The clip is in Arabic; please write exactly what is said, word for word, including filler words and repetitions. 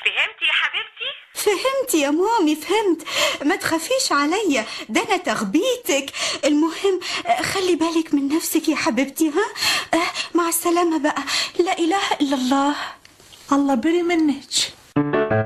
فهمتي يا حبيبتي؟ فهمت يا مامي، فهمت. ما تخافيش عليا، ده انا تخبيتك. المهم خلي بالك من نفسك يا حبيبتي. ها، مع السلامة بقى. لا اله الا الله. الله بري منك.